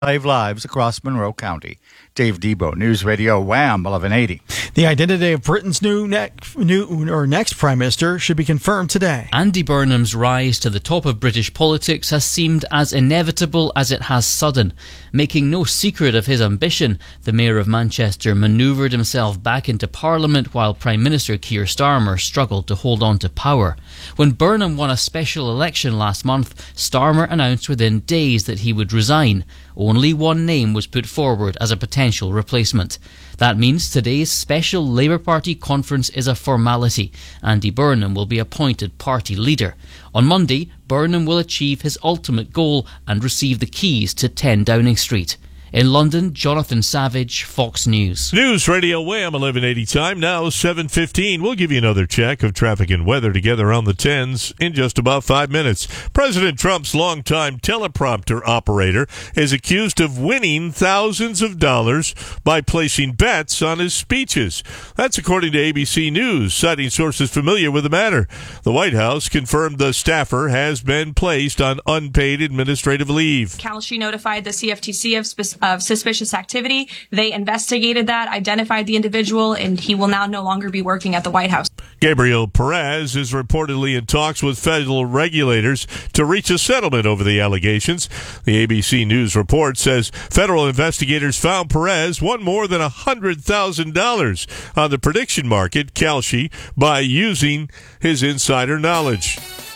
lives across Monroe County. Dave Debo, News Radio Wham 1180. The identity of Britain's next Prime Minister should be confirmed today. Andy Burnham's rise to the top of British politics has seemed as inevitable as it has sudden. Making no secret of his ambition, the Mayor of Manchester manoeuvred himself back into Parliament while Prime Minister Keir Starmer struggled to hold on to power. When Burnham won a special election last month, Starmer announced within days that he would resign. Only one name was put forward as a potential replacement. That means today's special Labour Party conference is a formality. Andy Burnham will be appointed party leader. On Monday, Burnham will achieve his ultimate goal and receive the keys to 10 Downing Street. In London, Jonathan Savage, Fox News. News Radio Wham 1180 time, now 7:15. We'll give you another check of traffic and weather together on the 10s in just about 5 minutes. President Trump's longtime teleprompter operator is accused of winning thousands of dollars by placing bets on his speeches. That's according to ABC News, citing sources familiar with the matter. The White House confirmed the staffer has been placed on unpaid administrative leave. Kalshi notified the CFTC of suspicious activity. They investigated that, identified the individual, and he will now no longer be working at the White House. Gabriel Perez is reportedly in talks with federal regulators to reach a settlement over the allegations. The ABC News report says federal investigators found Perez won more than $100,000 on the prediction market, Kalshi, by using his insider knowledge.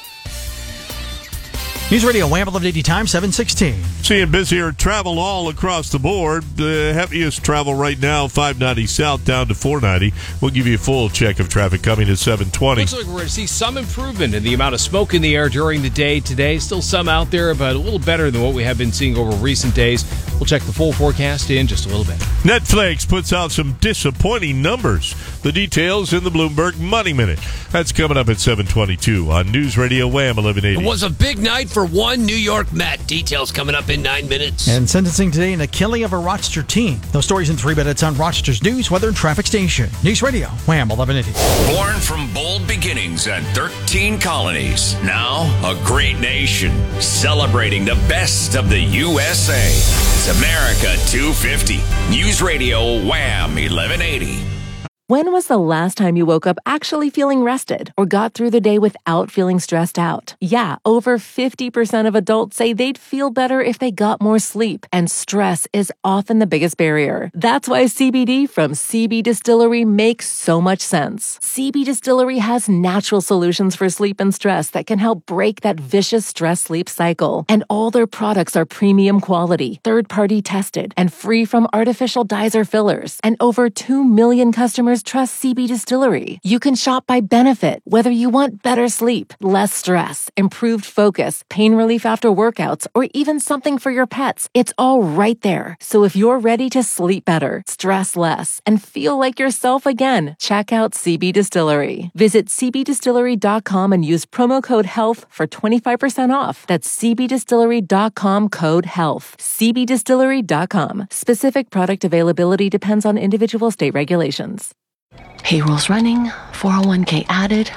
News Radio Wham 1180 time, 7:16. Seeing busier travel all across the board. The heaviest travel right now, 590 south down to 490. We'll give you a full check of traffic coming at 720. Looks like we're going to see some improvement in the amount of smoke in the air during the day today. Still some out there, but a little better than what we have been seeing over recent days. We'll check the full forecast in just a little bit. Netflix puts out some disappointing numbers. The details in the Bloomberg Money Minute. That's coming up at 722 on News Radio Wham 1180. It was a big night for one New York Met. Details coming up in 9 minutes. And sentencing today in the killing of a Rochester teen. Those stories in 3 minutes on Rochester's News, Weather, and Traffic Station. News Radio, Wham 1180. Born from bold beginnings and 13 colonies. Now a great nation celebrating the best of the USA. It's America 250. News Radio Wham 1180. When was the last time you woke up actually feeling rested or got through the day without feeling stressed out? Yeah, over 50% of adults say they'd feel better if they got more sleep, and stress is often the biggest barrier. That's why CBD from CB Distillery makes so much sense. CB Distillery has natural solutions for sleep and stress that can help break that vicious stress-sleep cycle. And all their products are premium quality, third-party tested, and free from artificial dyes or fillers. And over 2 million customers trust CB Distillery. You can shop by benefit, whether you want better sleep, less stress, improved focus, pain relief after workouts, or even something for your pets. It's all right there. So if you're ready to sleep better, stress less, and feel like yourself again, check out CB Distillery. Visit cbdistillery.com and use promo code HEALTH for 25% off. That's cbdistillery.com code HEALTH. cbdistillery.com. Specific product availability depends on individual state regulations. Payroll's running, 401k added.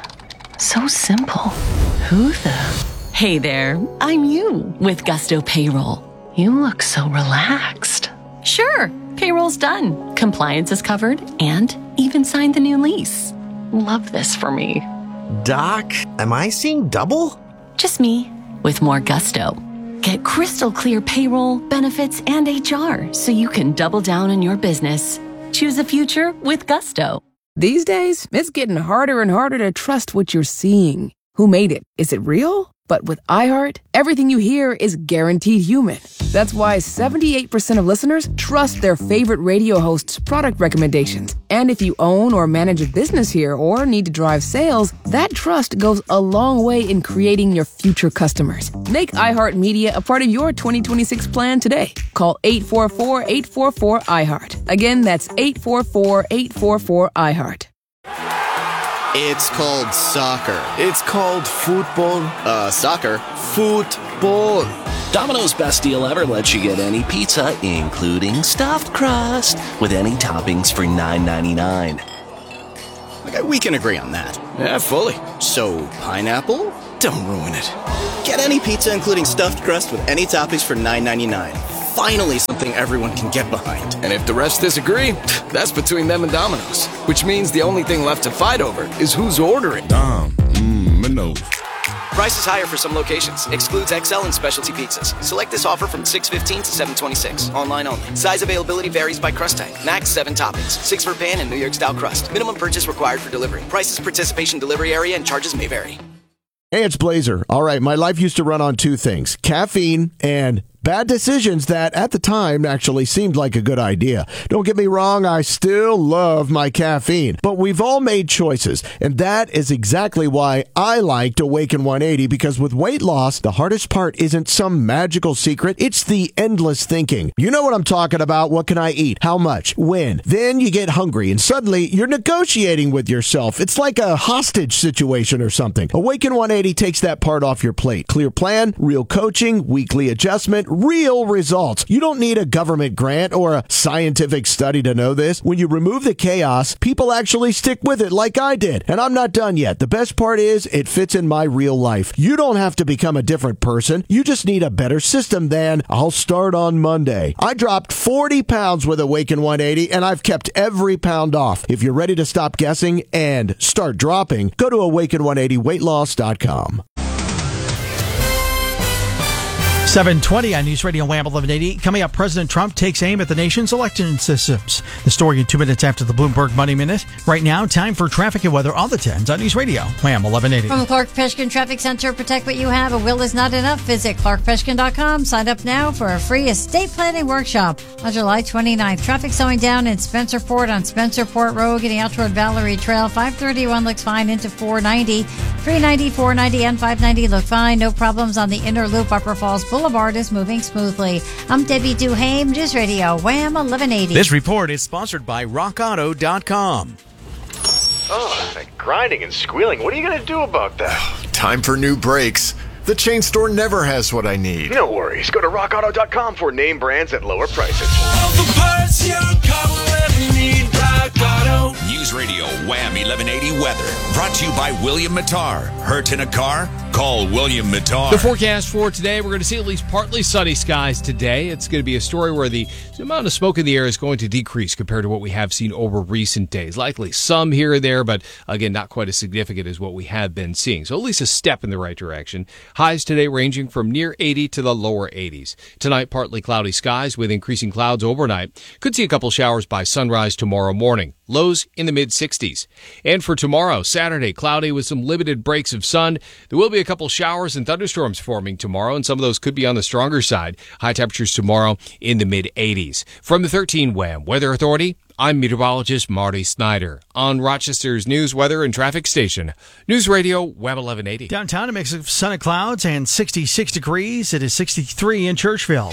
So simple. Who the? Hey there, I'm you with Gusto Payroll. You look so relaxed. Sure, payroll's done. Compliance is covered and even signed the new lease. Love this for me. Doc, am I seeing double? Just me with more gusto. Get crystal clear payroll, benefits, and HR so you can double down on your business. Choose a future with Gusto. These days, it's getting harder and harder to trust what you're seeing. Who made it? Is it real? But with iHeart, everything you hear is guaranteed human. That's why 78% of listeners trust their favorite radio host's product recommendations. And if you own or manage a business here or need to drive sales, that trust goes a long way in creating your future customers. Make iHeartMedia a part of your 2026 plan today. Call 844-844-iHeart. Again, that's 844-844-iHeart. It's called soccer. It's called football. Soccer. Football. Domino's best deal ever lets you get any pizza, including stuffed crust, with any toppings for $9.99. Okay, we can agree on that. Yeah, fully. So, pineapple? Don't ruin it. Get any pizza, including stuffed crust, with any toppings for $9.99. Finally, something everyone can get behind. And if the refs disagree, that's between them and Domino's. Which means the only thing left to fight over is who's ordering. Domino's. Prices higher for some locations. Excludes XL and specialty pizzas. Select this offer from 6/15 to 7/26. Online only. Size availability varies by crust type. Max 7 toppings. 6 for pan and New York style crust. Minimum purchase required for delivery. Prices, participation, delivery area, and charges may vary. Hey, it's Blazer. All right, my life used to run on two things: caffeine and bad decisions that at the time actually seemed like a good idea. Don't get me wrong, I still love my caffeine, but we've all made choices, and that is exactly why I liked Awaken 180, because with weight loss, the hardest part isn't some magical secret, it's the endless thinking. You know what I'm talking about. What can I eat? How much? When? Then you get hungry, and suddenly you're negotiating with yourself. It's like a hostage situation or something. Awaken 180 takes that part off your plate. Clear plan, real coaching, weekly adjustment, real results. You don't need a government grant or a scientific study to know this. When you remove the chaos, people actually stick with it like I did. And I'm not done yet. The best part is it fits in my real life. You don't have to become a different person. You just need a better system than I'll start on Monday. I dropped 40 pounds with Awaken 180 and I've kept every pound off. If you're ready to stop guessing and start dropping, go to awaken180weightloss.com. 7:20 on News Radio Wham 1180. Coming up, President Trump takes aim at the nation's election systems. The story in 2 minutes after the Bloomberg Money Minute. Right now, time for traffic and weather on the 10s on News Radio Wham 1180. From Clark Peshkin Traffic Center, protect what you have. A will is not enough. Visit clarkpeshkin.com. Sign up now for a free estate planning workshop on July 29th. Traffic slowing down in Spencerport on Spencerport Road, getting out toward Valerie Trail. 531 looks fine into 490. 390, 490, and 590 look fine. No problems on the inner loop. Upper Falls Boulevard is moving smoothly. I'm Debbie Duhame, News Radio Wham 1180. This report is sponsored by RockAuto.com. Oh, that grinding and squealing. What are you going to do about that? Time for new brakes. The chain store never has what I need. No worries. Go to RockAuto.com for name brands at lower prices. All the parts your car will ever need. Rock Auto. News Radio Wham 1180 weather. Brought to you by William Mattar. Hurt in a car? Call William Mattar. The forecast for today, we're going to see at least partly sunny skies today. It's going to be a story where the amount of smoke in the air is going to decrease compared to what we have seen over recent days. Likely some here or there, but again, not quite as significant as what we have been seeing. So at least a step in the right direction. Highs today ranging from near 80 to the lower 80s. Tonight, partly cloudy skies with increasing clouds overnight. Could see a couple showers by sunrise tomorrow morning. Lows in the mid-60s. And for tomorrow, Saturday, cloudy with some limited breaks of sun. There will be a couple showers and thunderstorms forming tomorrow, and some of those could be on the stronger side. High temperatures tomorrow in the mid-80s. From the 13 Wham Weather Authority, I'm meteorologist Marty Snyder on Rochester's news, weather, and traffic station. News Radio Wham 1180. Downtown, a mix of sun and clouds and 66 degrees. It is 63 in Churchville.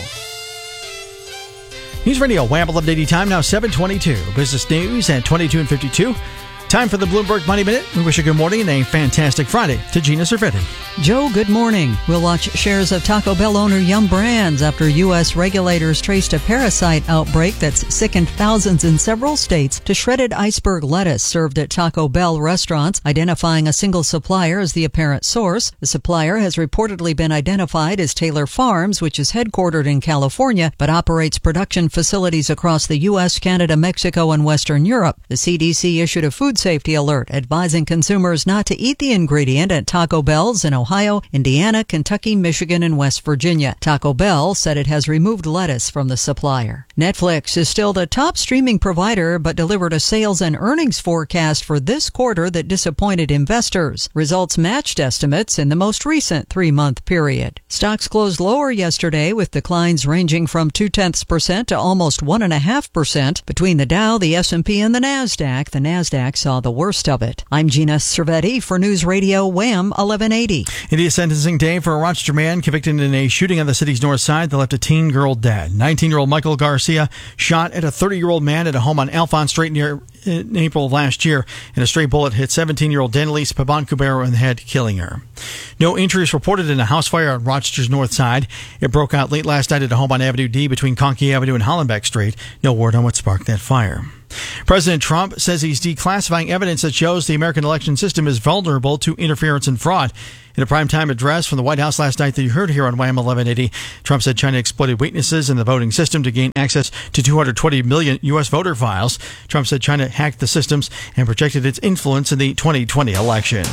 News Radio Wham 1180 time now 7:22. Business news at 22 and 52. Time for the Bloomberg Money Minute. We wish you good morning and a fantastic Friday to Gina Cervetti. Joe, good morning. We'll watch shares of Taco Bell owner Yum Brands after U.S. regulators traced a parasite outbreak that's sickened thousands in several states to shredded iceberg lettuce served at Taco Bell restaurants, identifying a single supplier as the apparent source. The supplier has reportedly been identified as Taylor Farms, which is headquartered in California, but operates production facilities across the U.S., Canada, Mexico, and Western Europe. The CDC issued a food safety alert advising consumers not to eat the ingredient at Taco Bell's in Ohio, Indiana, Kentucky, Michigan, and West Virginia. Taco Bell said it has removed lettuce from the supplier. Netflix is still the top streaming provider, but delivered a sales and earnings forecast for this quarter that disappointed investors. Results matched estimates in the most recent 3-month period. Stocks closed lower yesterday with declines ranging from 0.2% to almost 1.5%. Between the Dow, the S&P, and the NASDAQ, the NASDAQ saw the worst of it. I'm Gina Cervetti for News Radio Wham 1180. It is sentencing day for a Rochester man convicted in a shooting on the city's north side that left a teen girl dead. 19-year-old Michael Garcia shot at a 30-year-old man at a home on Alphonse Street in April of last year, and a stray bullet hit 17-year-old Denelise Paban-Cubero in the head, killing her. No injuries reported in a house fire on Rochester's north side. It broke out late last night at a home on Avenue D between Conkey Avenue and Hollenbeck Street. No word on what sparked that fire. President Trump says he's declassifying evidence that shows the American election system is vulnerable to interference and fraud. In a primetime address from the White House last night that you heard here on Wham 1180, Trump said China exploited weaknesses in the voting system to gain access to 220 million U.S. voter files. Trump said China hacked the systems and projected its influence in the 2020 election.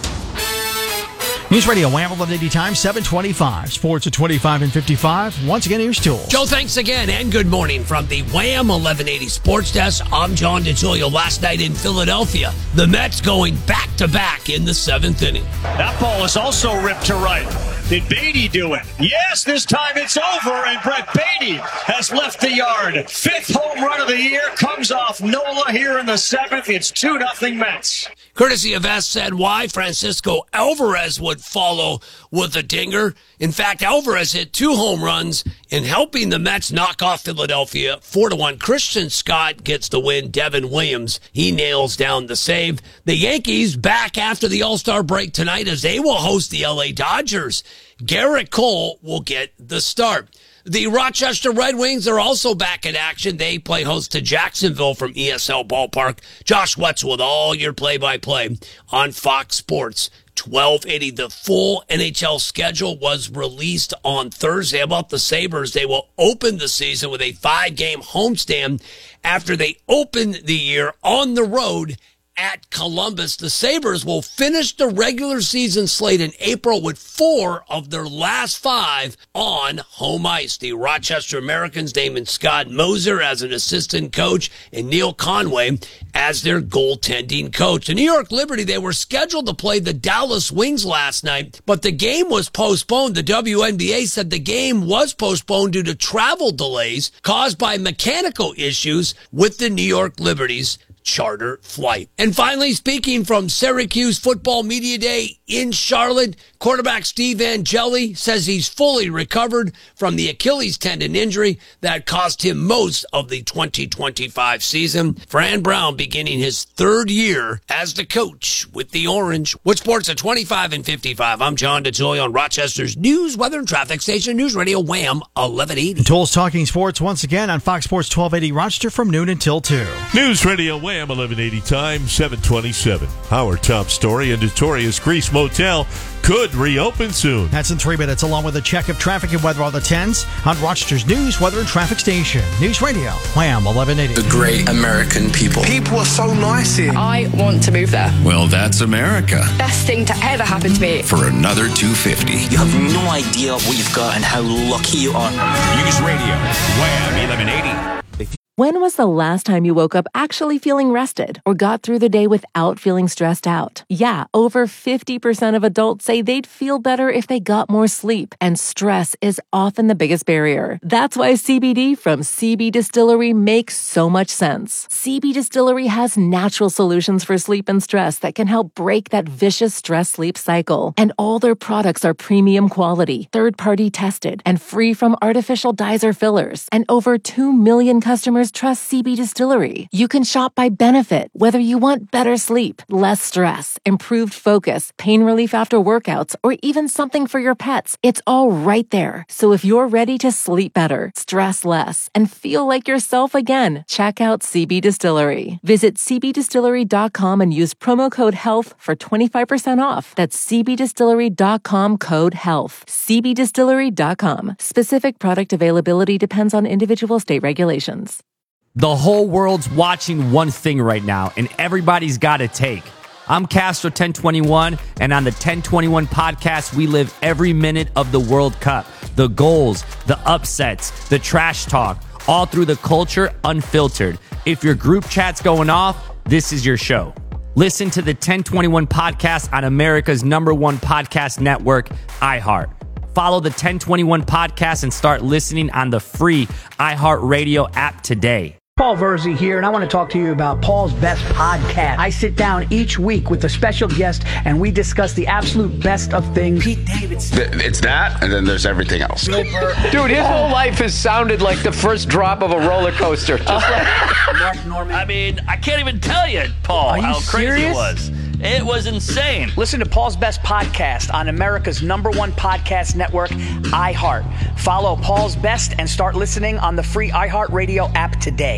News Radio Wham 1180 time, 7:25. Sports at 25 and 55. Once again, here's Tool. Joe, thanks again, and good morning from the Wham 1180 Sports Desk. I'm John DeJoglio. Last night in Philadelphia, the Mets going back-to-back in the 7th inning. That ball is also ripped to right. Did Beatty do it? Yes, this time it's over, and Brett Beatty has left the yard. 5th home run of the year comes off Nola here in the 7th. It's 2-0 Mets. Courtesy of SNY, Francisco Alvarez would follow with a dinger. In fact, Alvarez hit 2 home runs in helping the Mets knock off Philadelphia 4-1. Christian Scott gets the win. Devin Williams, he nails down the save. The Yankees back after the All-Star break tonight as they will host the LA Dodgers. Garrett Cole will get the start. The Rochester Red Wings are also back in action. They play host to Jacksonville from ESL Ballpark. Josh Wetzel with all your play-by-play on Fox Sports 1280. The full NHL schedule was released on Thursday. About the Sabres, they will open the season with a 5-game homestand after they open the year on the road at Columbus. The Sabres will finish the regular season slate in April with 4 of their last 5 on home ice. The Rochester Americans named Scott Moser as an assistant coach and Neil Conway as their goaltending coach. The New York Liberty, they were scheduled to play the Dallas Wings last night, but the game was postponed. The WNBA said the game was postponed due to travel delays caused by mechanical issues with the New York Liberty's charter flight. And finally, speaking from Syracuse Football Media Day in Charlotte, quarterback Steve Angeli says he's fully recovered from the Achilles tendon injury that cost him most of the 2025 season. Fran Brown beginning his 3rd year as the coach with the Orange. With sports at 25 and 55, I'm John DeJoy on Rochester's news, weather, and traffic station, News Radio Wham 1180. Tool's Talking Sports once again on Fox Sports 1280 Rochester from noon until 2. News Radio Wham 1180 time, 7:27. Our top story: a notorious Grease motel could reopen soon. That's in 3 minutes, along with a check of traffic and weather on the 10s on Rochester's news, weather, and traffic station. News Radio Wham 1180. The great American people. People are so nice here. I want to move there. Well, that's America. Best thing to ever happen to me. For another 250. You have no idea what you've got and how lucky you are. News Radio Wham 1180. When was the last time you woke up actually feeling rested or got through the day without feeling stressed out? Yeah, over 50% of adults say they'd feel better if they got more sleep, and stress is often the biggest barrier. That's why CBD from CB Distillery makes so much sense. CB Distillery has natural solutions for sleep and stress that can help break that vicious stress-sleep cycle. And all their products are premium quality, third-party tested, and free from artificial dyes or fillers. And over 2 million customers trust CB Distillery. You can shop by benefit, whether you want better sleep, less stress, improved focus, pain relief after workouts, or even something for your pets. It's all right there. So if you're ready to sleep better, stress less, and feel like yourself again, check out CB Distillery. Visit cbdistillery.com and use promo code HEALTH for 25% off. That's cbdistillery.com, code HEALTH. cbdistillery.com. Specific product availability depends on individual state regulations. The whole world's watching one thing right now, and everybody's got a take. I'm Castro 1021, and on the 1021 podcast, we live every minute of the World Cup. The goals, the upsets, the trash talk, all through the culture, unfiltered. If your group chat's going off, this is your show. Listen to the 1021 podcast on America's #1 podcast network, iHeart. Follow the 1021 podcast and start listening on the free iHeartRadio app today. Paul Verzi here, and I want to talk to you about Paul's Best Podcast. I sit down each week with a special guest, and we discuss the absolute best of things. Pete Davidson. It's that, and then there's everything else. Dude, his whole life has sounded like the first drop of a roller coaster. Just like Mark Norman. I mean, I can't even tell you, Paul, how crazy it was. It was insane. Listen to Paul's Best Podcast on America's #1 podcast network, iHeart. Follow Paul's Best and start listening on the free iHeartRadio app today.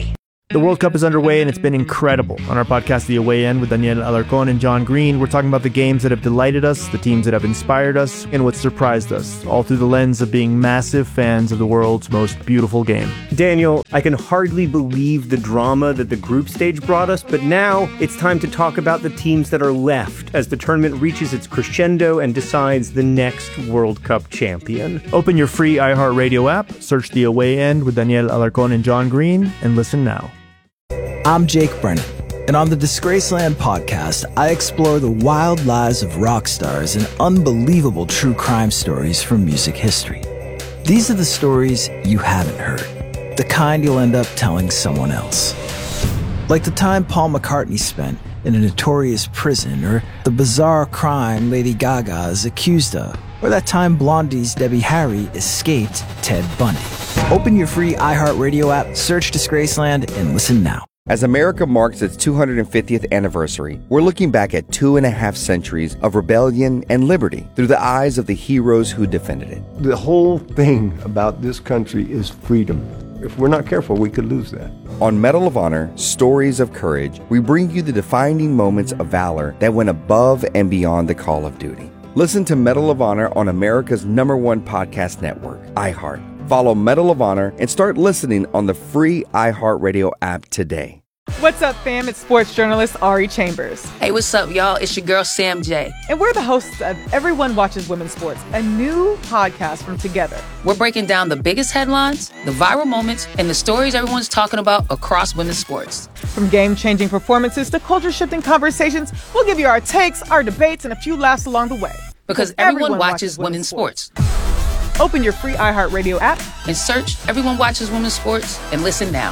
The World Cup is underway and it's been incredible. On our podcast, The Away End, with Daniel Alarcón and John Green, we're talking about the games that have delighted us, the teams that have inspired us, and what surprised us, all through the lens of being massive fans of the world's most beautiful game. Daniel, I can hardly believe the drama that the group stage brought us, but now it's time to talk about the teams that are left as the tournament reaches its crescendo and decides the next World Cup champion. Open your free iHeartRadio app, search The Away End with Daniel Alarcón and John Green, and listen now. I'm Jake Brennan, and on the Disgraceland podcast, I explore the wild lives of rock stars and unbelievable true crime stories from music history. These are the stories you haven't heard, the kind you'll end up telling someone else. Like the time Paul McCartney spent in a notorious prison, or the bizarre crime Lady Gaga is accused of, or that time Blondie's Debbie Harry escaped Ted Bundy. Open your free iHeartRadio app, search Disgraceland, and listen now. As America marks its 250th anniversary, we're looking back at 2.5 centuries of rebellion and liberty through the eyes of the heroes who defended it. The whole thing about this country is freedom. If we're not careful, we could lose that. On Medal of Honor, Stories of Courage, we bring you the defining moments of valor that went above and beyond the call of duty. Listen to Medal of Honor on America's #1 podcast network, iHeart. Follow Medal of Honor and start listening on the free iHeartRadio app today. What's up, fam? It's sports journalist Ari Chambers. Hey, what's up, y'all? It's your girl, Sam J. And we're the hosts of Everyone Watches Women's Sports, a new podcast from Together. We're breaking down the biggest headlines, the viral moments, and the stories everyone's talking about across women's sports. From game-changing performances to culture-shifting conversations, we'll give you our takes, our debates, and a few laughs along the way. Because everyone watches women's sports. Open your free iHeartRadio app and search Everyone Watches Women's Sports and listen now.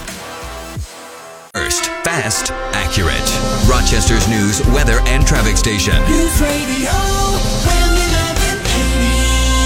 First, fast, accurate. Rochester's news, weather, and traffic station. News Radio WHAM 1180.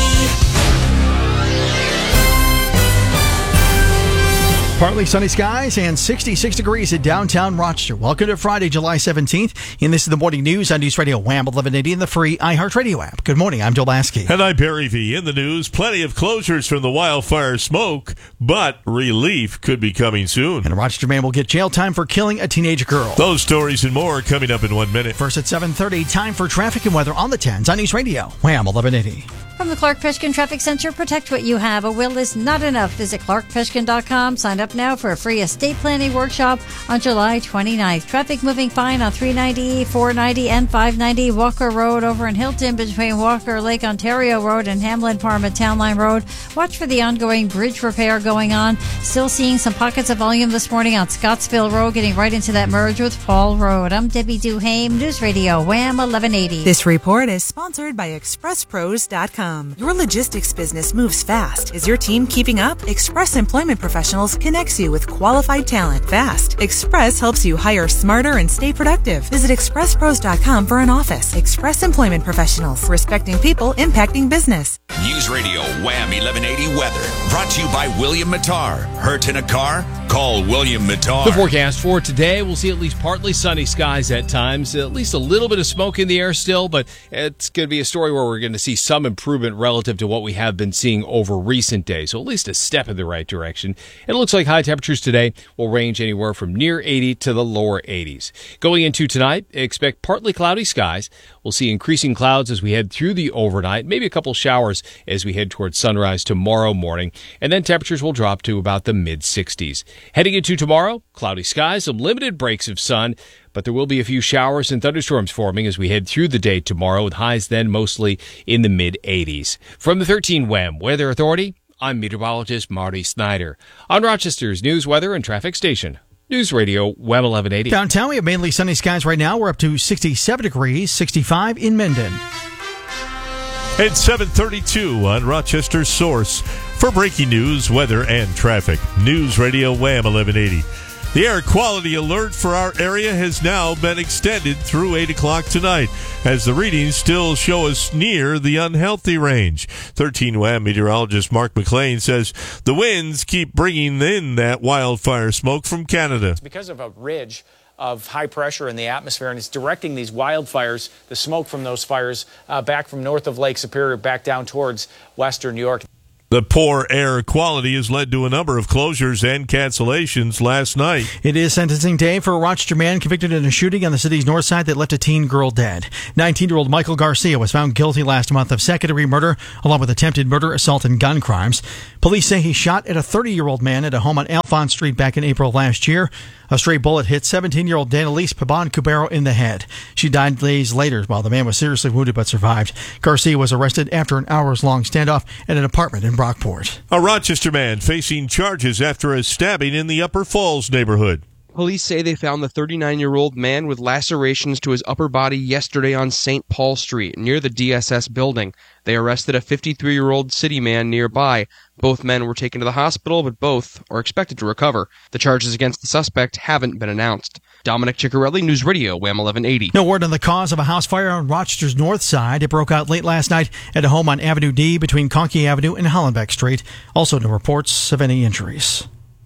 Partly sunny skies and 66 degrees in downtown Rochester. Welcome to Friday, July 17th. And this is the morning news on News Radio WHAM 1180 and the free iHeartRadio app. Good morning. I'm Joe Lasky. And I'm Barry V. In the news, plenty of closures from the wildfire smoke, but relief could be coming soon. And a Rochester man will get jail time for killing a teenage girl. Those stories and more coming up in 1 minute. First at 7:30, time for traffic and weather on the 10s on News Radio WHAM 1180. From the Clark Fishkin Traffic Center, protect what you have. A will is not enough. Visit clarkfishkin.com. Sign up now for a free estate planning workshop on July 29th. Traffic moving fine on 390, 490, and 590 Walker Road over in Hilton between Walker Lake Ontario Road and Hamlin Parma Town Line Road. Watch for the ongoing bridge repair going on. Still seeing some pockets of volume this morning on Scottsville Road, getting right into that merge with Fall Road. I'm Debbie Duhame, News Radio WHAM 1180. This report is sponsored by ExpressPros.com. Your logistics business moves fast. Is your team keeping up? Express Employment Professionals connects you with qualified talent fast. Express helps you hire smarter and stay productive. Visit ExpressPros.com for an office. Express Employment Professionals, respecting people, impacting business. News Radio WHAM 1180 weather, brought to you by William Mattar. Hurt in a car? Call William Mattar. The forecast for today, we'll see at least partly sunny skies at times, at least a little bit of smoke in the air still, but it's going to be a story where we're going to see some improvement relative to what we have been seeing over recent days. So at least a step in the right direction. It looks like high temperatures today will range anywhere from near 80 to the lower 80s. Going into tonight, expect partly cloudy skies. We'll see increasing clouds as we head through the overnight, maybe a couple showers as we head towards sunrise tomorrow morning, and then temperatures will drop to about the mid-60s. Heading into tomorrow, cloudy skies, some limited breaks of sun, but there will be a few showers and thunderstorms forming as we head through the day tomorrow, with highs then mostly in the mid-80s. From the 13 WHAM Weather Authority, I'm meteorologist Marty Snyder on Rochester's news, weather, and traffic station. News Radio WHAM 1180. Downtown, we have mainly sunny skies right now. We're up to 67 degrees, 65 in Minden. It's 7:32 on Rochester's source for breaking news, weather, and traffic. News Radio WHAM 1180. The air quality alert for our area has now been extended through 8 o'clock tonight, as the readings still show us near the unhealthy range. 13 WHAM meteorologist Mark McLean says the winds keep bringing in that wildfire smoke from Canada. It's because of a ridge of high pressure in the atmosphere, and it's directing these wildfires, the smoke from those fires, back from north of Lake Superior back down towards western New York. The poor air quality has led to a number of closures and cancellations last night. It is sentencing day for a Rochester man convicted in a shooting on the city's north side that left a teen girl dead. 19-year-old Michael Garcia was found guilty last month of second-degree murder, along with attempted murder, assault, and gun crimes. Police say he shot at a 30-year-old man at a home on Alphonse Street back in April of last year. A stray bullet hit 17-year-old Danelise Pabon-Cubero in the head. She died days later while the man was seriously wounded but survived. Garcia was arrested after an hours-long standoff at an apartment in Brockport. A Rochester man facing charges after a stabbing in the Upper Falls neighborhood. Police say they found the 39-year-old man with lacerations to his upper body yesterday on St. Paul Street, near the DSS building. They arrested a 53-year-old city man nearby. Both men were taken to the hospital, but both are expected to recover. The charges against the suspect haven't been announced. Dominic Ciccarelli, News Radio, WHAM 1180. No word on the cause of a house fire on Rochester's north side. It broke out late last night at a home on Avenue D between Conkey Avenue and Hollenbeck Street. Also, no reports of any injuries.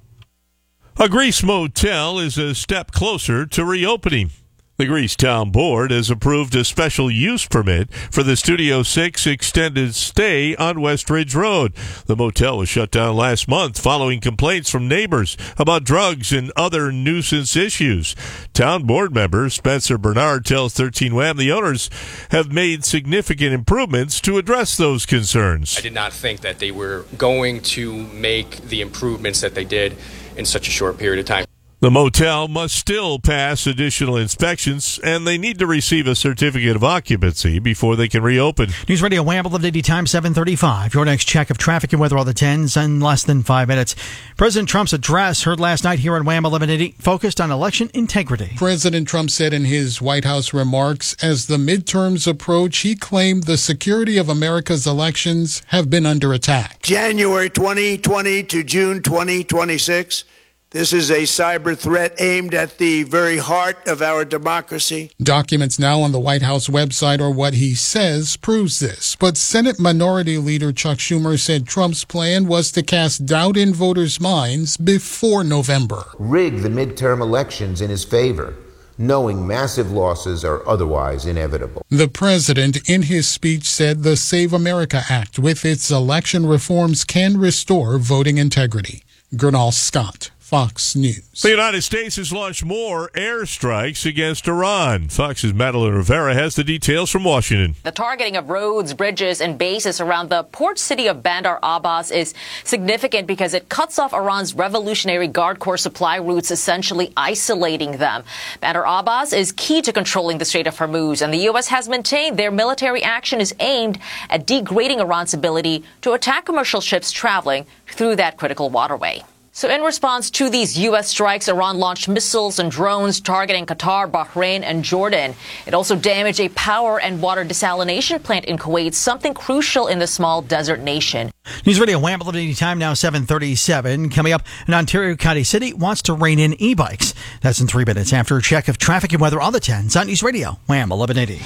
A Greece motel is a step closer to reopening. The Greece Town Board has approved a special use permit for the Studio 6 extended stay on West Ridge Road. The motel was shut down last month following complaints from neighbors about drugs and other nuisance issues. Town Board member Spencer Bernard tells 13 WHAM the owners have made significant improvements to address those concerns. I did not think that they were going to make the improvements that they did in such a short period of time. The motel must still pass additional inspections, and they need to receive a certificate of occupancy before they can reopen. News Radio WHAM 1180 time 7:35. Your next check of traffic and weather on the 10s in less than 5 minutes. President Trump's address heard last night here on WHAM 1180 focused on election integrity. President Trump said in his White House remarks, as the midterms approach, he claimed the security of America's elections have been under attack. January 2020 to June 2026. This is a cyber threat aimed at the very heart of our democracy. Documents now on the White House website or what he says proves this. But Senate Minority Leader Chuck Schumer said Trump's plan was to cast doubt in voters' minds before November. Rig the midterm elections in his favor, knowing massive losses are otherwise inevitable. The president, in his speech, said the Save America Act, with its election reforms, can restore voting integrity. Gernal Scott, Fox News. The United States has launched more airstrikes against Iran. Fox's Madeline Rivera has the details from Washington. The targeting of roads, bridges, and bases around the port city of Bandar Abbas is significant because it cuts off Iran's Revolutionary Guard Corps supply routes, essentially isolating them. Bandar Abbas is key to controlling the Strait of Hormuz, and the U.S. has maintained their military action is aimed at degrading Iran's ability to attack commercial ships traveling through that critical waterway. So in response to these U.S. strikes, Iran launched missiles and drones targeting Qatar, Bahrain, and Jordan. It also damaged a power and water desalination plant in Kuwait, something crucial in the small desert nation. News Radio WHAM 1180 time now 7:37. Coming up, an Ontario County city wants to rein in e-bikes. That's in 3 minutes after a check of traffic and weather on the 10s on News Radio WHAM 1180.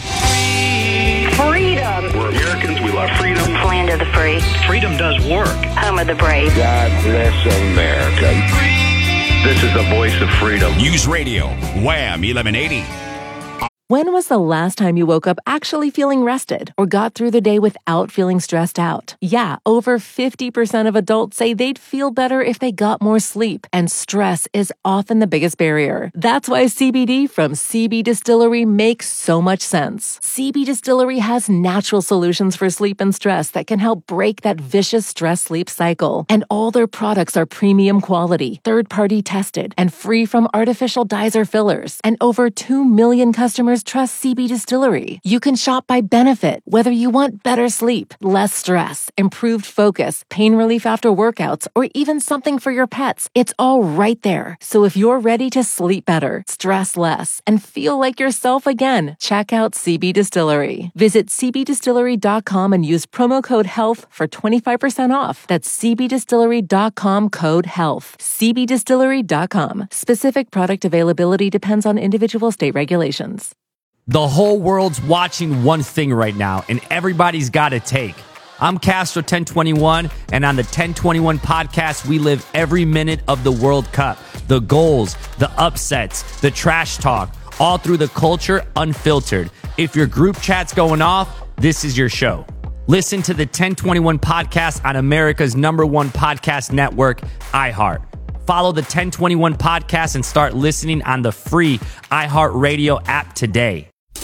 Freedom. We're Americans. We love freedom. Land of the free. Freedom does work. Home of the brave. God bless America. This is the voice of freedom. News Radio, WHAM 1180. When was the last time you woke up actually feeling rested or got through the day without feeling stressed out? Yeah, over 50% of adults say they'd feel better if they got more sleep, and stress is often the biggest barrier. That's why CBD from CB Distillery makes so much sense. CB Distillery has natural solutions for sleep and stress that can help break that vicious stress-sleep cycle. And all their products are premium quality, third-party tested, and free from artificial dyes or fillers. And over 2 million customers trust CB Distillery. You can shop by benefit, whether you want better sleep, less stress, improved focus, pain relief after workouts, or even something for your pets. It's all right there. So if you're ready to sleep better, stress less, and feel like yourself again, check out CB Distillery. Visit cbdistillery.com and use promo code HEALTH for 25% off. That's cbdistillery.com code HEALTH. cbdistillery.com. Specific product availability depends on individual state regulations. The whole world's watching one thing right now, and everybody's got a take. I'm Castro 1021, and on the 1021 podcast, we live every minute of the World Cup. The goals, the upsets, the trash talk, all through the culture, unfiltered. If your group chat's going off, this is your show. Listen to the 1021 podcast on America's #1 podcast network, iHeart. Follow the 1021 podcast and start listening on the free iHeartRadio app today.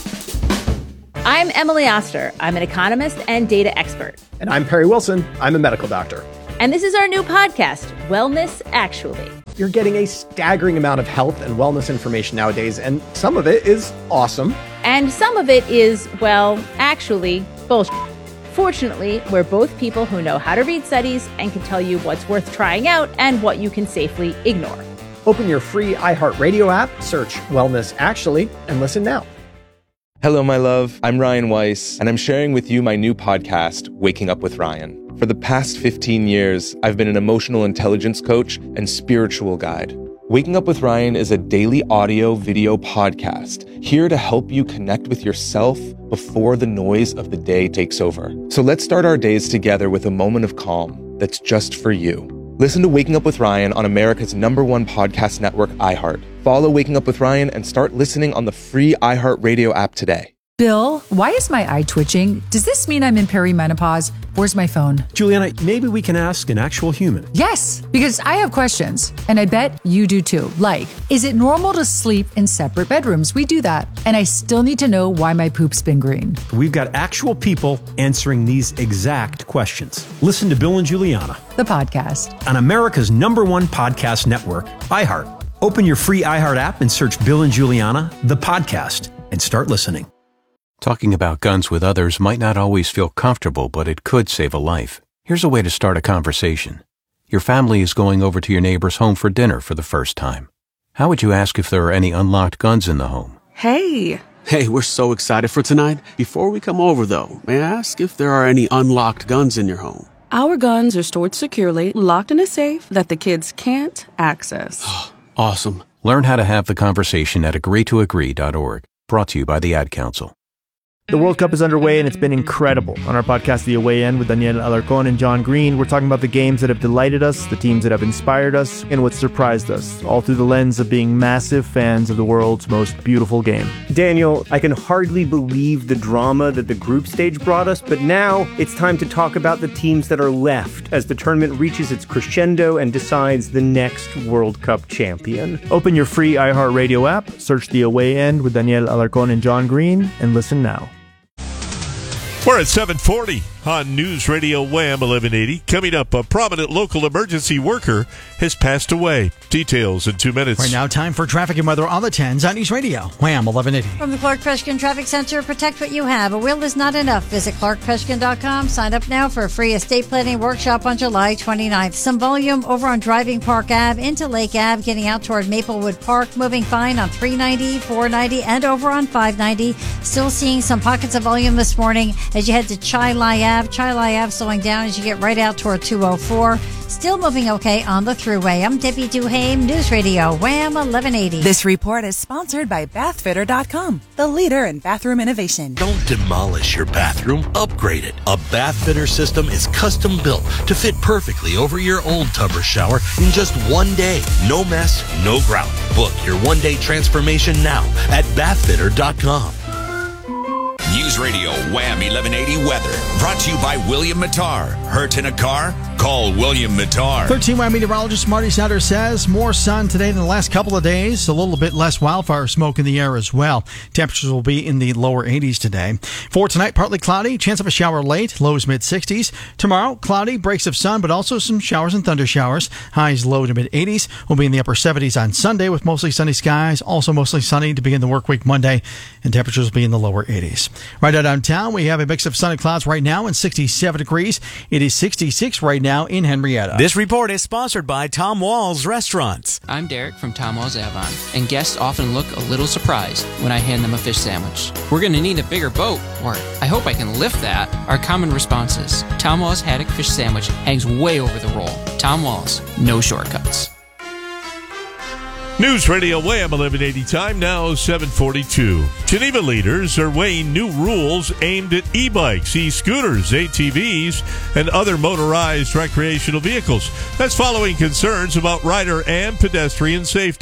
I'm Emily Oster. I'm an economist and data expert. And I'm Perry Wilson. I'm a medical doctor. And this is our new podcast, Wellness Actually. You're getting a staggering amount of health and wellness information nowadays, and some of it is awesome. And some of it is, well, actually, bullshit. Fortunately, we're both people who know how to read studies and can tell you what's worth trying out and what you can safely ignore. Open your free iHeartRadio app, search Wellness Actually, and listen now. Hello, my love. I'm Ryan Weiss, and I'm sharing with you my new podcast, Waking Up with Ryan. For the past 15 years, I've been an emotional intelligence coach and spiritual guide. Waking Up with Ryan is a daily audio-video podcast here to help you connect with yourself before the noise of the day takes over. So let's start our days together with a moment of calm that's just for you. Listen to Waking Up with Ryan on America's #1 podcast network, iHeart. Follow Waking Up with Ryan and start listening on the free iHeartRadio app today. Bill, why is my eye twitching? Does this mean I'm in perimenopause? Where's my phone? Juliana, maybe we can ask an actual human. Yes, because I have questions, and I bet you do too. Like, is it normal to sleep in separate bedrooms? We do that. And I still need to know why my poop's been green. We've got actual people answering these exact questions. Listen to Bill and Juliana, the podcast, on America's #1 podcast network, iHeart. Open your free iHeart app and search Bill and Juliana, the podcast, and start listening. Talking about guns with others might not always feel comfortable, but it could save a life. Here's a way to start a conversation. Your family is going over to your neighbor's home for dinner for the first time. How would you ask if there are any unlocked guns in the home? Hey, we're so excited for tonight. Before we come over, though, may I ask if there are any unlocked guns in your home? Our guns are stored securely, locked in a safe that the kids can't access. Awesome. Learn how to have the conversation at agreetoagree.org. Brought to you by the Ad Council. The World Cup is underway, and it's been incredible. On our podcast, The Away End, with Daniel Alarcón and John Green, we're talking about the games that have delighted us, the teams that have inspired us, and what surprised us, all through the lens of being massive fans of the world's most beautiful game. Daniel, I can hardly believe the drama that the group stage brought us, but now it's time to talk about the teams that are left as the tournament reaches its crescendo and decides the next World Cup champion. Open your free iHeartRadio app, search The Away End with Daniel Alarcón and John Green, and listen now. We're at 7:40 on News Radio Wham 1180. Coming up, a prominent local emergency worker has passed away. Details in 2 minutes. Right now, time for traffic and weather on the 10s on News Radio Wham 1180. From the Clark Peshkin Traffic Center, protect what you have. A will is not enough. Visit ClarkPeshkin.com. Sign up now for a free estate planning workshop on July 29th. Some volume over on Driving Park Ave into Lake Ave, getting out toward Maplewood Park. Moving fine on 390, 490, and over on 590. Still seeing some pockets of volume this morning as you head to Chai Lai Ave. Chai Lai Ave slowing down as you get right out toward 204. Still moving okay on the thruway. I'm Debbie Duhame, News Radio Wham 1180. This report is sponsored by BathFitter.com, the leader in bathroom innovation. Don't demolish your bathroom, upgrade it. A BathFitter system is custom built to fit perfectly over your old tub or shower in just 1 day. No mess, no grout. Book your 1-day transformation now at BathFitter.com. News Radio Wham 1180 weather. Brought to you by William Mattar. Hurt in a car? Call William Mattar. 13 Wham meteorologist Marty Snyder says more sun today than the last couple of days. A little bit less wildfire smoke in the air as well. Temperatures will be in the lower 80s today. For tonight, partly cloudy. Chance of a shower late. Lows mid-60s. Tomorrow, cloudy. Breaks of sun, but also some showers and thunder showers. Highs low to mid-80s. We'll be in the upper 70s on Sunday with mostly sunny skies. Also mostly sunny to begin the work week Monday. And temperatures will be in the lower 80s. Right out downtown, we have a mix of sun and clouds right now and 67 degrees. It is 66 right now in Henrietta. This report is sponsored by Tom Wall's Restaurants. I'm Derek from Tom Wall's Avon, and guests often look a little surprised when I hand them a fish sandwich. We're going to need a bigger boat, or I hope I can lift that, are common responses. Tom Wall's haddock fish sandwich hangs way over the roll. Tom Wall's, no shortcuts. News Radio Wham 1180 time now 7:42. Geneva leaders are weighing new rules aimed at e-bikes, e-scooters, ATVs, and other motorized recreational vehicles. That's following concerns about rider and pedestrian safety.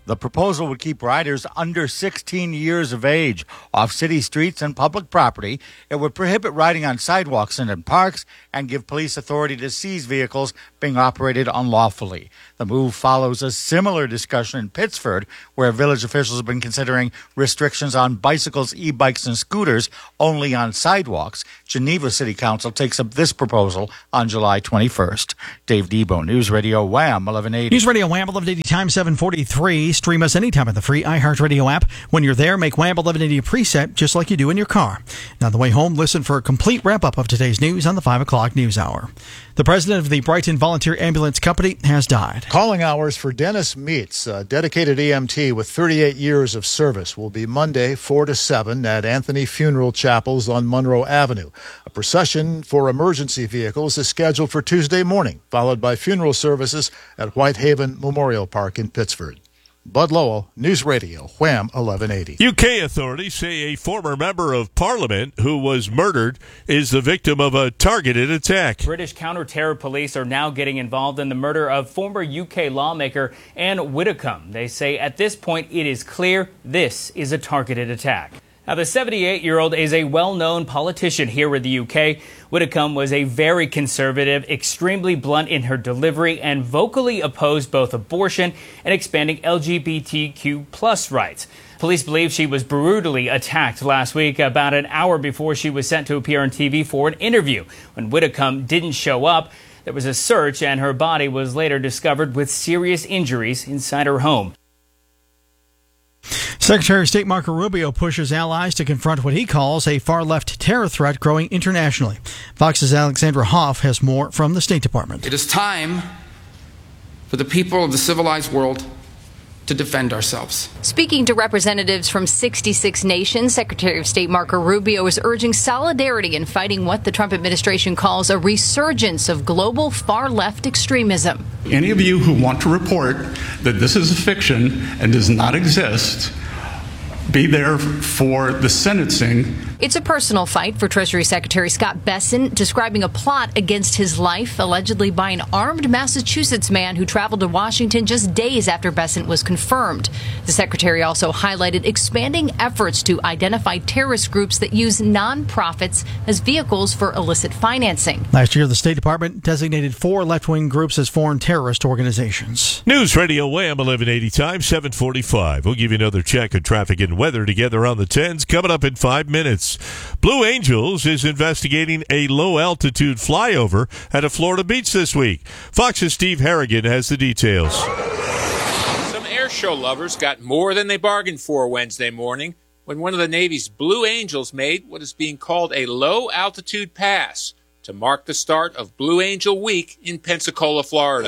The proposal would keep riders under 16 years of age off city streets and public property. It would prohibit riding on sidewalks and in parks and give police authority to seize vehicles being operated unlawfully. The move follows a similar discussion in Pittsford, where village officials have been considering restrictions on bicycles, e-bikes, and scooters only on sidewalks. Geneva City Council takes up this proposal on July 21st. Dave Debo, News Radio Wham 1180. News Radio Wham 1180, time 7:43. Stream us anytime at the free iHeartRadio app. When you're there, make Wham 1180 a preset, just like you do in your car. Now, on the way home, listen for a complete wrap-up of today's news on the 5 o'clock news hour. The president of the Brighton Volunteer Ambulance Company has died. Calling hours for Dennis Meets, a dedicated EMT with 38 years of service, will be Monday 4 to 7 at Anthony Funeral Chapels on Monroe Avenue. A procession for emergency vehicles is scheduled for Tuesday morning, followed by funeral services at Whitehaven Memorial Park in Pittsford. Bud Lowell, News Radio, Wham 1180. UK authorities say a former member of parliament who was murdered is the victim of a targeted attack. British counter-terror police are now getting involved in the murder of former UK lawmaker Anne Widdecombe. They say at this point it is clear this is a targeted attack. Now, the 78-year-old is a well-known politician here in the UK. Widdecombe was a very conservative, extremely blunt in her delivery, and vocally opposed both abortion and expanding LGBTQ plus rights. Police believe she was brutally attacked last week, about an hour before she was sent to appear on TV for an interview. When Widdecombe didn't show up, there was a search, and her body was later discovered with serious injuries inside her home. Secretary of State Marco Rubio pushes allies to confront what he calls a far-left terror threat growing internationally. Fox's Alexandra Hoff has more from the State Department. It is time for the people of the civilized world to defend ourselves. Speaking to representatives from 66 nations, Secretary of State Marco Rubio is urging solidarity in fighting what the Trump administration calls a resurgence of global far-left extremism. Any of you who want to report that this is a fiction and does not exist, be there for the sentencing. It's a personal fight for Treasury Secretary Scott Bessent, describing a plot against his life, allegedly by an armed Massachusetts man who traveled to Washington just days after Bessent was confirmed. The secretary also highlighted expanding efforts to identify terrorist groups that use nonprofits as vehicles for illicit financing. Last year, the State Department designated 4 left-wing groups as foreign terrorist organizations. News Radio Wham 1180, time 7:45. We'll give you another check of traffic and weather together on the 10s coming up in 5 minutes. Blue Angels is investigating a low-altitude flyover at a Florida beach this week. Fox's Steve Harrigan has the details. Some air show lovers got more than they bargained for Wednesday morning when one of the Navy's Blue Angels made what is being called a low-altitude pass to mark the start of Blue Angel Week in Pensacola, Florida.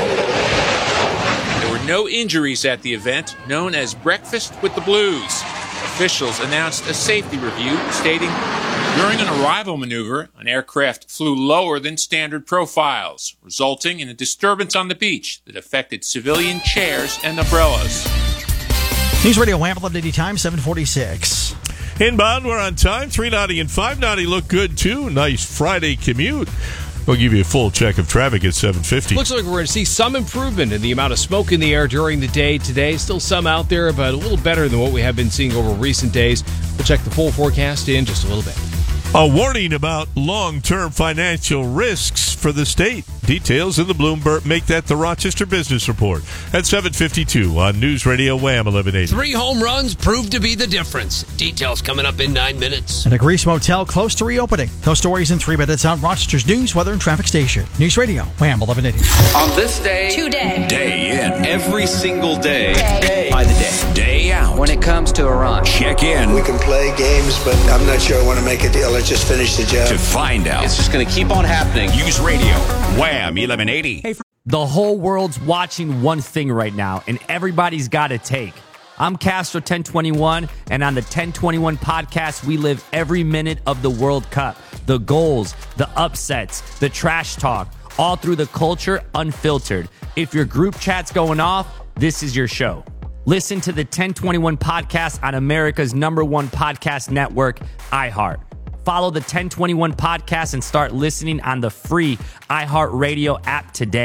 There were no injuries at the event, known as Breakfast with the Blues. Officials announced a safety review stating during an arrival maneuver, an aircraft flew lower than standard profiles, resulting in a disturbance on the beach that affected civilian chairs and umbrellas. News Radio Wham 1180, time 7:46. Inbound, we're on time. 390 and 590 look good, too. Nice Friday commute. We'll give you a full check of traffic at 7:50. Looks like we're going to see some improvement in the amount of smoke in the air during the day today. Still some out there, but a little better than what we have been seeing over recent days. We'll check the full forecast in just a little bit. A warning about long-term financial risks for the state. Details in the Bloomberg. Make that the Rochester Business Report at 7:52 on News Radio Wham 1180. 3 home runs proved to be the difference. Details coming up in 9 minutes. And a Greece motel close to reopening. Those stories in 3 minutes on Rochester's news, weather, and traffic station. News Radio Wham 1180. On this day, today, day in, every single day, by the day, day out. When it comes to Iran, check in. We can play games, but I'm not sure I want to make a deal. Let's just finish the job. To find out. It's just going to keep on happening. News Radio Wham 1180. The whole world's watching one thing right now, and everybody's got a take. I'm Castro 1021, and on the 1021 podcast, we live every minute of the World Cup. The goals, the upsets, the trash talk, all through the culture unfiltered. If your group chat's going off, this is your show. Listen to the 1021 podcast on America's #1 podcast network, iHeart. Follow the 1021 podcast and start listening on the free iHeartRadio app today.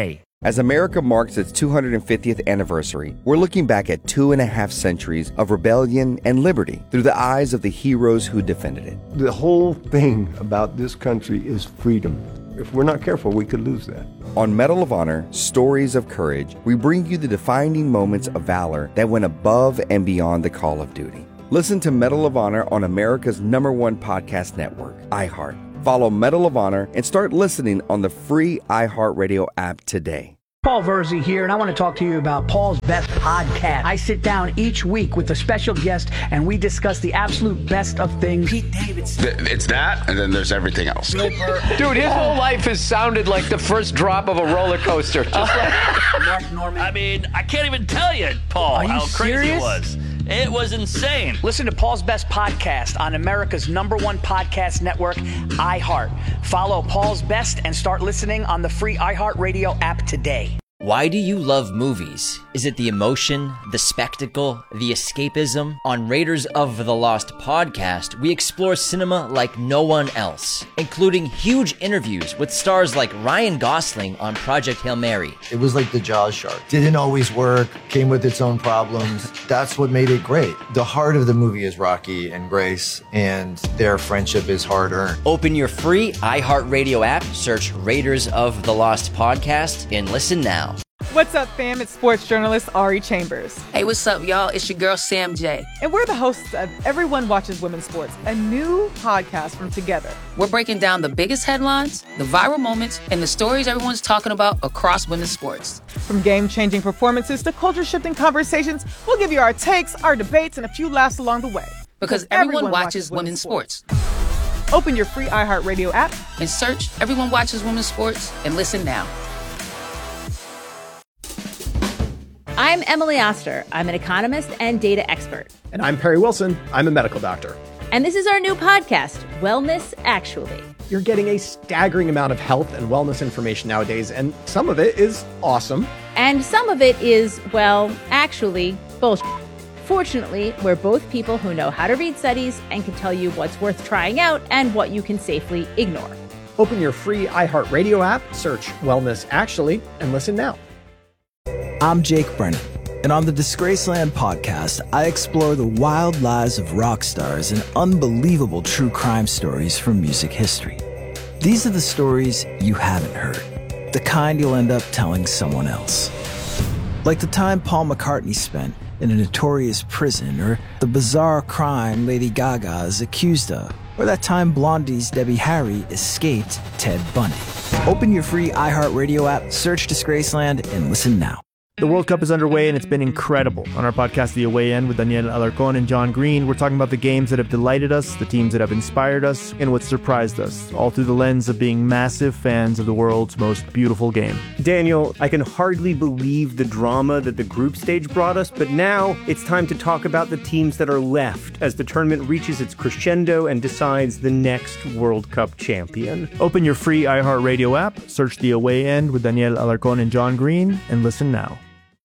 As America marks its 250th anniversary, we're looking back at 2.5 centuries of rebellion and liberty through the eyes of the heroes who defended it. The whole thing about this country is freedom. If we're not careful, we could lose that. On Medal of Honor, Stories of Courage, we bring you the defining moments of valor that went above and beyond the call of duty. Listen to Medal of Honor on America's #1 podcast network, iHeart. Follow Medal of Honor and start listening on the free iHeartRadio app today. Paul Verzi here, and I want to talk to you about Paul's Best Podcast. I sit down each week with a special guest, and we discuss the absolute best of things. Pete Davidson. It's that, and then there's everything else. Dude, his whole life has sounded like the first drop of a roller coaster. Just like Mark Norman. I mean, I can't even tell you, Paul, how crazy it was. It was insane. Listen to Paul's Best Podcast on America's #1 podcast network, iHeart. Follow Paul's Best and start listening on the free iHeartRadio app today. Why do you love movies? Is it the emotion, the spectacle, the escapism? On Raiders of the Lost podcast, we explore cinema like no one else, including huge interviews with stars like Ryan Gosling on Project Hail Mary. It was like the Jaws shark. Didn't always work, came with its own problems. That's what made it great. The heart of the movie is Rocky and Grace, and their friendship is hard-earned. Open your free iHeartRadio app, search Raiders of the Lost podcast, and listen now. What's up, fam? It's sports journalist Ari Chambers. Hey, what's up, y'all? It's your girl, Sam J. And we're the hosts of Everyone Watches Women's Sports, a new podcast from Together. We're breaking down the biggest headlines, the viral moments, and the stories everyone's talking about across women's sports. From game-changing performances to culture-shifting conversations, we'll give you our takes, our debates, and a few laughs along the way. Because everyone watches women's sports. Open your free iHeartRadio app and search Everyone Watches Women's Sports and listen now. I'm Emily Oster. I'm an economist and data expert. And I'm Perry Wilson. I'm a medical doctor. And this is our new podcast, Wellness Actually. You're getting a staggering amount of health and wellness information nowadays, and some of it is awesome. And some of it is, well, actually, bullshit. Fortunately, we're both people who know how to read studies and can tell you what's worth trying out and what you can safely ignore. Open your free iHeartRadio app, search Wellness Actually, and listen now. I'm Jake Brennan, and on the Disgraceland podcast, I explore the wild lives of rock stars and unbelievable true crime stories from music history. These are the stories you haven't heard, the kind you'll end up telling someone else. Like the time Paul McCartney spent in a notorious prison, or the bizarre crime Lady Gaga is accused of, or that time Blondie's Debbie Harry escaped Ted Bundy. Open your free iHeartRadio app, search Disgraceland, and listen now. The World Cup is underway, and it's been incredible. On our podcast, The Away End, with Daniel Alarcon and John Green, we're talking about the games that have delighted us, the teams that have inspired us, and what surprised us, all through the lens of being massive fans of the world's most beautiful game. Daniel, I can hardly believe the drama that the group stage brought us, but now it's time to talk about the teams that are left as the tournament reaches its crescendo and decides the next World Cup champion. Open your free iHeartRadio app, search The Away End with Daniel Alarcon and John Green, and listen now.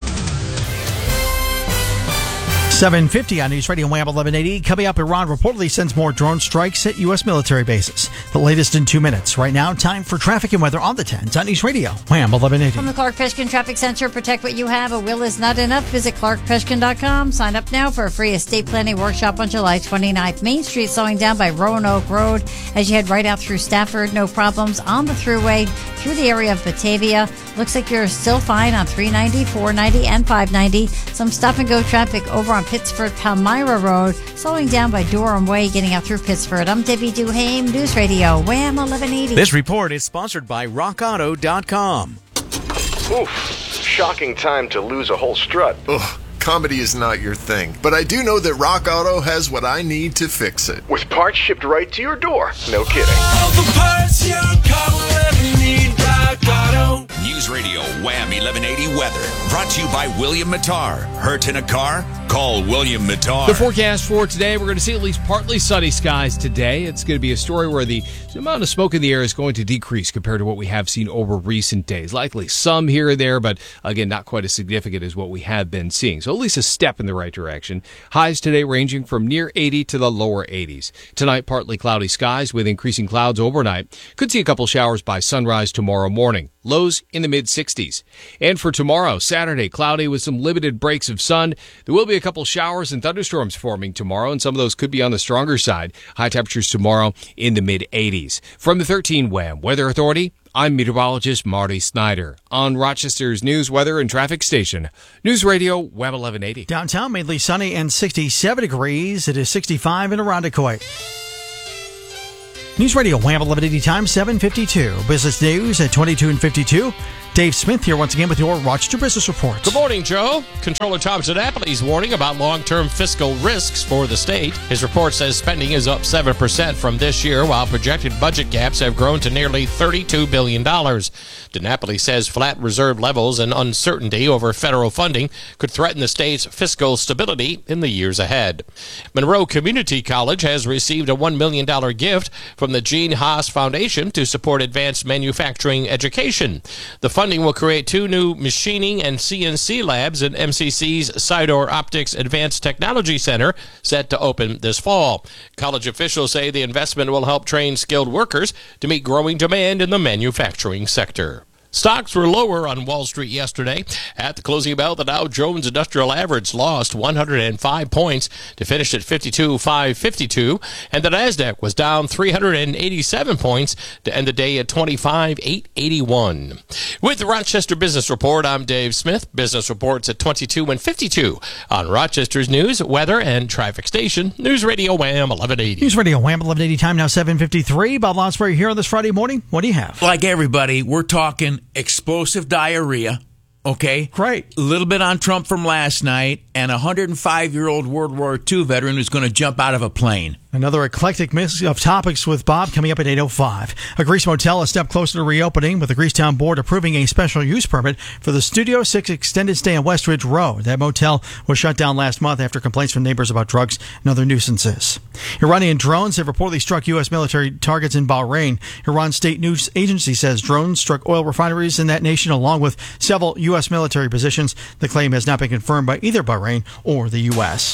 7:50 on News Radio Wham 1180. Coming up, Iran reportedly sends more drone strikes at U.S. military bases. The latest in 2 minutes. Right now, time for traffic and weather on the 10s on News Radio Wham 1180. From the Clark Peshkin Traffic Center, protect what you have. A will is not enough. Visit clarkpeshkin.com. Sign up now for a free estate planning workshop on July 29th. Main Street slowing down by Roanoke Road as you head right out through Stafford. No problems on the thruway through the area of Batavia. Looks like you're still fine on 390, 490, and 590. Some stop-and-go traffic over on Pittsford Palmyra Road, slowing down by Durham Way, getting out through Pittsford. I'm Debbie Duhame, News Radio, Wham 1180. This report is sponsored by RockAuto.com. Oof, shocking time to lose a whole strut. Ugh. Comedy is not your thing, but I do know that Rock Auto has what I need to fix it. With parts shipped right to your door. No kidding. All the parts your car will ever need, Rock Auto. News Radio Wham 1180 weather. Brought to you by William Mattar. Hurt in a car? Call William Mattar. The forecast for today, we're going to see at least partly sunny skies today. It's going to be a story where the amount of smoke in the air is going to decrease compared to what we have seen over recent days. Likely some here or there, but again, not quite as significant as what we have been seeing. So at least a step in the right direction. Highs today ranging from near 80 to the lower 80s. Tonight, partly cloudy skies with increasing clouds overnight. Could see a couple showers by sunrise tomorrow morning. morning. Lows in the mid-60s. And for tomorrow, Saturday, cloudy with some limited breaks of sun. There will be a couple showers and thunderstorms forming tomorrow, and some of those could be on the stronger side. High temperatures tomorrow in the mid-80s. From the 13 WHAM Weather Authority, I'm meteorologist Marty Snyder on Rochester's news, weather, and traffic station. News Radio, WHAM 1180. Downtown, mainly sunny and 67 degrees. It is 65 in Irondequoit. News Radio, WHAM 1180 time, 7:52. Business news at 22 and 52. Dave Smith here once again with your Rochester Business Report. Good morning, Joe. Controller Tom Zanapolis warning about long-term fiscal risks for the state. His report says spending is up 7% from this year, while projected budget gaps have grown to nearly $32 billion. Zanapolis says flat reserve levels and uncertainty over federal funding could threaten the state's fiscal stability in the years ahead. Monroe Community College has received a $1 million gift from the Gene Haas Foundation to support advanced manufacturing education. The funding will create 2 new machining and CNC labs at MCC's Sidor Optics Advanced Technology Center, set to open this fall. College officials say the investment will help train skilled workers to meet growing demand in the manufacturing sector. Stocks were lower on Wall Street yesterday. At the closing bell, the Dow Jones Industrial Average lost 105 points to finish at 52,552, and the Nasdaq was down 387 points to end the day at 25,881. With the Rochester Business Report, I'm Dave Smith. Business reports at 22 and 52 on Rochester's news, weather, and traffic station. News Radio WHAM 1180. News Radio WHAM 1180 time now 7:53. Bob Lonsberry here on this Friday morning. What do you have? Like everybody, we're talking explosive diarrhea, okay? Great. A little bit on Trump from last night, and a 105-year-old World War II veteran who's going to jump out of a plane. Another eclectic mix of topics with Bob coming up at 8:05. A Greece motel a step closer to reopening, with the Greecetown Board approving a special use permit for the Studio 6 extended stay on Westridge Road. That motel was shut down last month after complaints from neighbors about drugs and other nuisances. Iranian drones have reportedly struck U.S. military targets in Bahrain. Iran's state news agency says drones struck oil refineries in that nation along with several U.S. military positions. The claim has not been confirmed by either Bahrain or the U.S.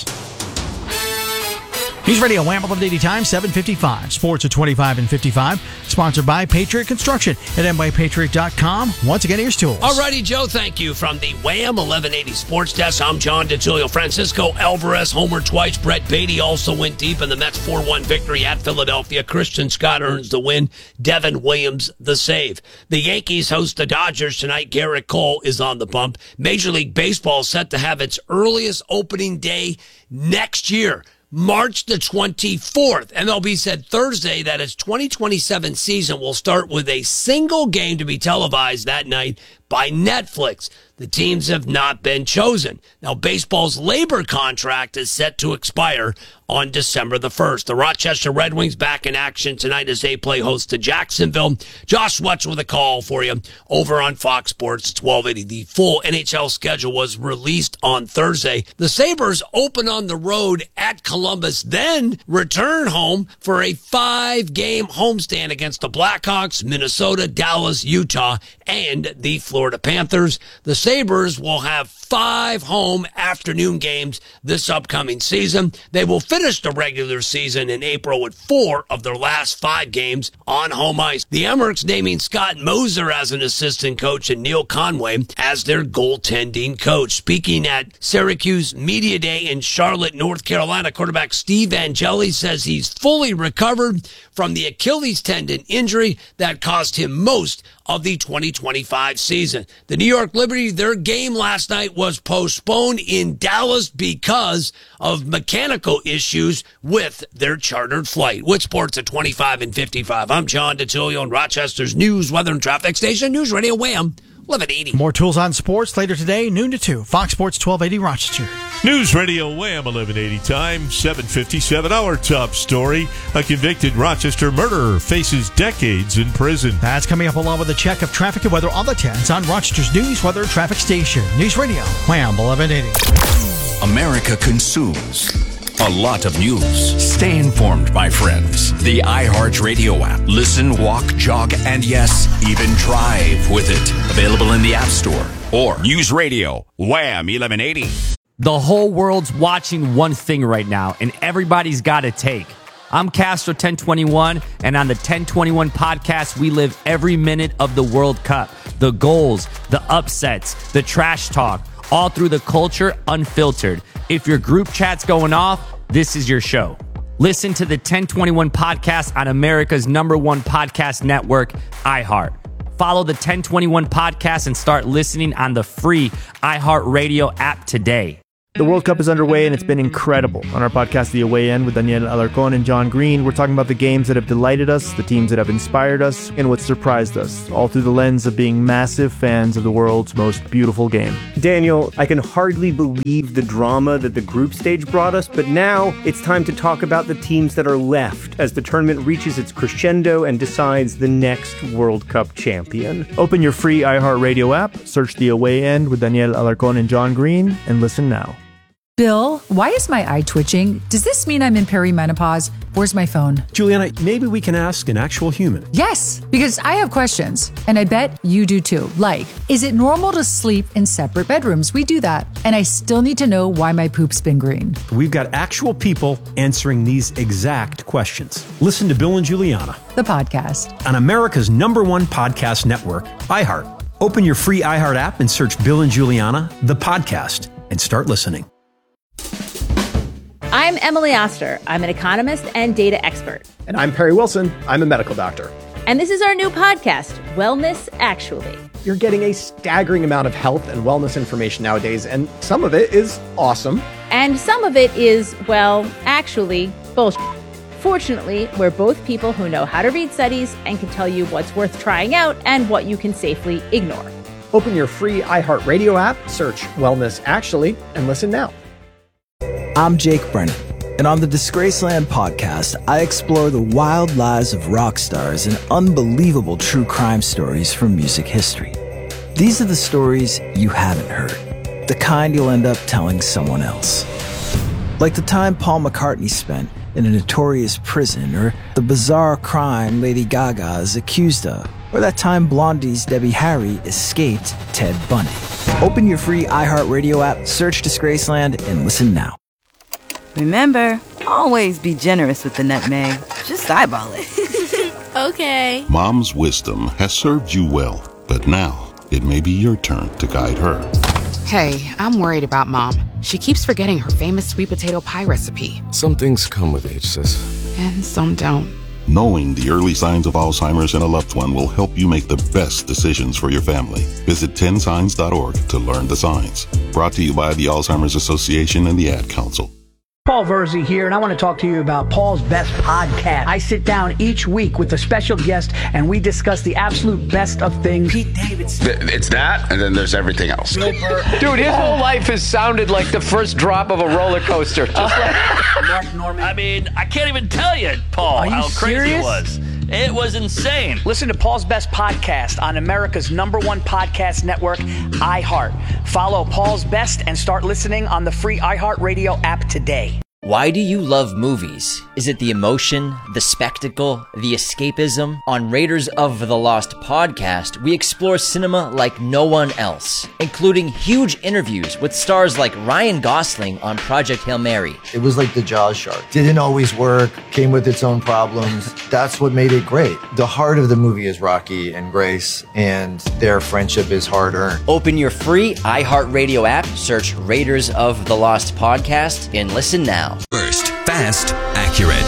News Radio WHAM 1180 time, 7:55. Sports at 25 and 55. Sponsored by Patriot Construction at nypatriot.com. Once again, here's tools. Alrighty, Joe, thank you. From the WHAM 1180 Sports Desk, I'm John DeTulio. Francisco Alvarez homered twice. Brett Beatty also went deep in the Mets' 4-1 victory at Philadelphia. Christian Scott earns the win. Devin Williams the save. The Yankees host the Dodgers tonight. Garrett Cole is on the bump. Major League Baseball is set to have its earliest opening day next year, March the 24th. MLB said Thursday that its 2027 season will start with a single game to be televised that night by Netflix. The teams have not been chosen. Now, baseball's labor contract is set to expire on December the 1st. The Rochester Red Wings back in action tonight as they play host to Jacksonville. Josh Swetch with a call for you over on Fox Sports 1280. The full NHL schedule was released on Thursday. The Sabres open on the road at Columbus, then return home for a 5-game homestand against the Blackhawks, Minnesota, Dallas, Utah, and the Florida Panthers. The Sabres will have 5 home afternoon games this upcoming season. They will finish the regular season in April with 4 of their last 5 games on home ice. The Emirates naming Scott Moser as an assistant coach and Neil Conway as their goaltending coach. Speaking at Syracuse Media Day in Charlotte, North Carolina, quarterback Steve Angeli says he's fully recovered from the Achilles tendon injury that cost him most of the 2025 season. The New York Liberty, their game last night was postponed in Dallas because of mechanical issues with their chartered flight. With sports at 25 and 55, I'm John DeTulio on Rochester's news, weather, and traffic station, News Radio WHAM 1180. More tools on sports later today, noon to 2. Fox Sports 1280 Rochester. News Radio WHAM 1180 time, 7:57. Our top story: a convicted Rochester murderer faces decades in prison. That's coming up along with a check of traffic and weather on the 10s on Rochester's news, weather, and traffic station. News Radio WHAM 1180. America consumes a lot of news. Stay informed, my friends. The iHeartRadio app. Listen, walk, jog, and yes, even drive with it. Available in the App Store or News Radio WHAM 1180. The whole world's watching one thing right now, and everybody's got a take. I'm Castro 1021, and on the 1021 podcast, we live every minute of the World Cup. The goals, the upsets, the trash talk, all through the culture unfiltered. If your group chat's going off, this is your show. Listen to the 1021 podcast on America's #1 podcast network, iHeart. Follow the 1021 podcast and start listening on the free iHeartRadio app today. The World Cup is underway, and it's been incredible. On our podcast, The Away End, with Daniel Alarcon and John Green, we're talking about the games that have delighted us, the teams that have inspired us, and what surprised us, all through the lens of being massive fans of the world's most beautiful game. Daniel, I can hardly believe the drama that the group stage brought us, but now it's time to talk about the teams that are left as the tournament reaches its crescendo and decides the next World Cup champion. Open your free iHeartRadio app, search The Away End with Daniel Alarcon and John Green, and listen now. Bill, why is my eye twitching? Does this mean I'm in perimenopause? Where's my phone? Juliana, maybe we can ask an actual human. Yes, because I have questions, and I bet you do too. Like, is it normal to sleep in separate bedrooms? We do that. And I still need to know why my poop's been green. We've got actual people answering these exact questions. Listen to Bill and Juliana, the podcast, on America's #1 podcast network, iHeart. Open your free iHeart app and search Bill and Juliana, the podcast, and start listening. I'm Emily Oster. I'm an economist and data expert. And I'm Perry Wilson. I'm a medical doctor. And this is our new podcast, Wellness Actually. You're getting a staggering amount of health and wellness information nowadays, and some of it is awesome. And some of it is, well, actually, bullshit. Fortunately, we're both people who know how to read studies and can tell you what's worth trying out and what you can safely ignore. Open your free iHeartRadio app, search Wellness Actually, and listen now. I'm Jake Brennan, and on the Disgraceland podcast, I explore the wild lives of rock stars and unbelievable true crime stories from music history. These are the stories you haven't heard, the kind you'll end up telling someone else. Like the time Paul McCartney spent in a notorious prison, or the bizarre crime Lady Gaga is accused of, or that time Blondie's Debbie Harry escaped Ted Bundy. Open your free iHeartRadio app, search Disgraceland, and listen now. Remember, always be generous with the nutmeg. Just eyeball it. Okay. Mom's wisdom has served you well, but now it may be your turn to guide her. Hey, I'm worried about Mom. She keeps forgetting her famous sweet potato pie recipe. Some things come with age, sis. And some don't. Knowing the early signs of Alzheimer's in a loved one will help you make the best decisions for your family. Visit 10signs.org to learn the signs. Brought to you by the Alzheimer's Association and the Ad Council. Paul Verzi here, and I want to talk to you about Paul's Best Podcast. I sit down each week with a special guest, and we discuss the absolute best of things. Pete Davidson. It's that, and then there's everything else. Dude, his whole life has sounded like the first drop of a roller coaster. Just like Mark Norman. I mean, I can't even tell you, Paul, how crazy it was. It was insane. Listen to Paul's Best Podcast on America's #1 podcast network, iHeart. Follow Paul's Best and start listening on the free iHeartRadio app today. Why do you love movies? Is it the emotion, the spectacle, the escapism? On Raiders of the Lost podcast, we explore cinema like no one else, including huge interviews with stars like Ryan Gosling on Project Hail Mary. It was like the Jaws shark. Didn't always work, came with its own problems. That's what made it great. The heart of the movie is Rocky and Grace, and their friendship is hard-earned. Open your free iHeartRadio app, search Raiders of the Lost podcast, and listen now. First, fast, accurate.